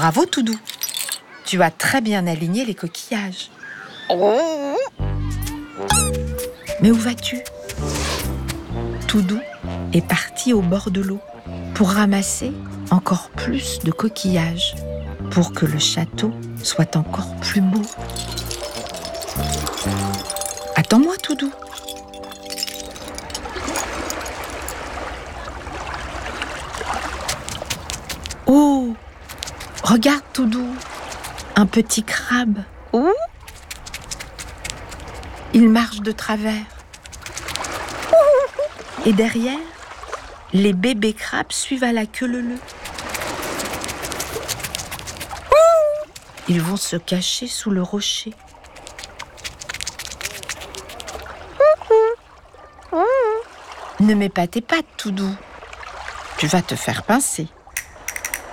Bravo Toudou. Tu as très bien aligné les coquillages. Mais où vas-tu ? Toudou est parti au bord de l'eau pour ramasser encore plus de coquillages, pour que le château soit encore plus beau. Attends-moi, Toudou. Oh, regarde, Toudou, un petit crabe. Il marche de travers. Et derrière, les bébés crabes suivent à la queue leu-leu. Ils vont se cacher sous le rocher. Ne mets pas tes pattes, Toudou. Tu vas te faire pincer.